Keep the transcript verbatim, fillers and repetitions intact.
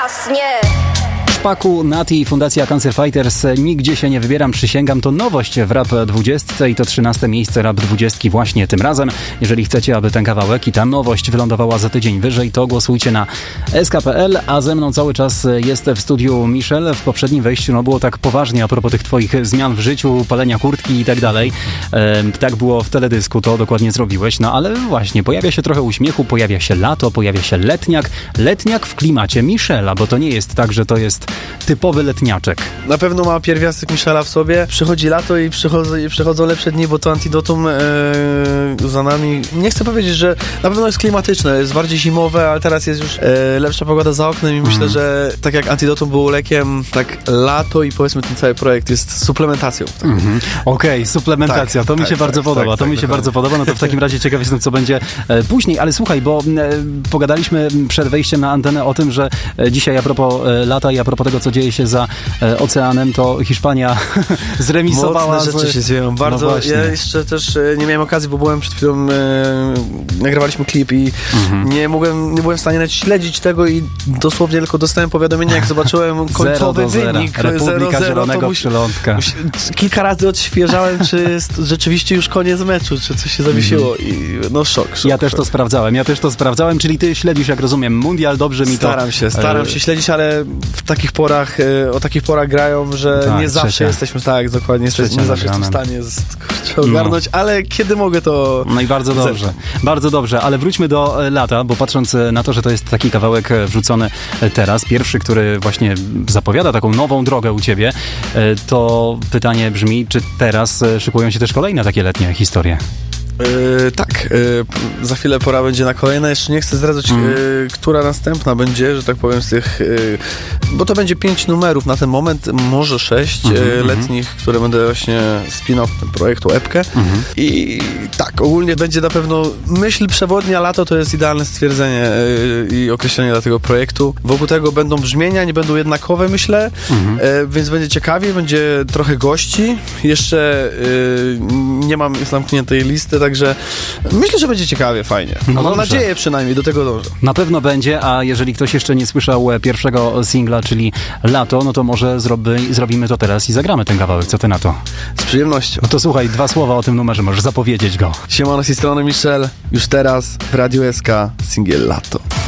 teraz nie. Szpaku, Nati i Fundacja Cancer Fighters. Nigdzie się nie wybieram, przysięgam. To nowość w Rap dwudziestce i to trzynaste miejsce Rap dwudziestki właśnie tym razem. Jeżeli chcecie, aby ten kawałek i ta nowość wylądowała za tydzień wyżej, to głosujcie na S K kropka P L, a ze mną cały czas jest w studiu Michel. W poprzednim wejściu no było tak poważnie a propos tych twoich zmian w życiu, palenia kurtki i tak dalej. E, tak było w teledysku, to dokładnie zrobiłeś. No ale właśnie, pojawia się trochę uśmiechu, pojawia się lato, pojawia się letniak. Letniak w klimacie Michela, bo to nie jest tak, że to jest typowy letniaczek. Na pewno ma pierwiastek Michela w sobie. Przychodzi lato i przychodzą, i przychodzą lepsze dni, bo to Antidotum e, za nami. Nie chcę powiedzieć, że na pewno jest klimatyczne, jest bardziej zimowe, ale teraz jest już e, lepsza pogoda za oknem i myślę, mm. że tak jak Antidotum było lekiem, tak lato i powiedzmy ten cały projekt jest suplementacją. Tak. Mm-hmm. Okej, okay, suplementacja. Tak, to mi tak, się tak, bardzo tak, podoba. Tak, to tak, mi się tak, bardzo tak. podoba. No to w takim razie ciekaw jestem, co będzie e, później. Ale słuchaj, bo e, pogadaliśmy przed wejściem na antenę o tym, że e, dzisiaj a propos e, lata i a propos tego, co dzieje się za e, oceanem, to Hiszpania zremisowała. Mocne rzeczy z... się dzieją. Bardzo. No ja jeszcze też e, nie miałem okazji, bo byłem przed chwilą, e, nagrywaliśmy klip i mm-hmm. nie mogłem, nie byłem w stanie nawet śledzić tego i dosłownie tylko dostałem powiadomienie, jak zobaczyłem końcowy wynik. Republika Zielonego Przylądka. Musi, kilka razy odświeżałem, czy rzeczywiście już koniec meczu, czy coś się zawiesiło mm-hmm. i no szok, szok. Ja szok. też to sprawdzałem, ja też to sprawdzałem, czyli ty śledzisz, jak rozumiem, mundial, dobrze mi to... Staram się, staram się śledzić, ale w takich porach, o takich porach grają, że tak, nie zawsze trzecia. jesteśmy, tak, dokładnie, jesteśmy, nie zawsze jestem w stanie z, ogarnąć, no. ale kiedy mogę, to... No i bardzo dobrze, zerkam. bardzo dobrze, ale wróćmy do lata, bo patrząc na to, że to jest taki kawałek wrzucony teraz, pierwszy, który właśnie zapowiada taką nową drogę u ciebie, to pytanie brzmi, czy teraz szykują się też kolejne takie letnie historie? Yy, tak, yy, za chwilę pora będzie na kolejne. Jeszcze nie chcę zdradzać, mm. yy, która następna będzie, że tak powiem, z tych, yy, bo to będzie pięć numerów na ten moment, może sześć mm-hmm, yy, letnich, mm-hmm. które będę właśnie spinał w tym projektu epkę. Mm-hmm. I tak, ogólnie będzie na pewno myśl przewodnia, lato to jest idealne stwierdzenie yy, i określenie dla tego projektu. Wokół tego będą brzmienia, nie będą jednakowe, myślę, mm-hmm. yy, więc będzie ciekawie, będzie trochę gości. Jeszcze yy, nie mam zamkniętej listy, także myślę, że będzie ciekawie, fajnie. No mam dobrze. nadzieję przynajmniej, do tego dążę. Na pewno będzie, a jeżeli ktoś jeszcze nie słyszał pierwszego singla, czyli Lato, no to może zrobi, zrobimy to teraz i zagramy ten kawałek. Co ty na to? Z przyjemnością. No to słuchaj, dwa słowa o tym numerze, możesz zapowiedzieć go. Siemano, z tej strony Michel, już teraz w Radiu S K singiel Lato.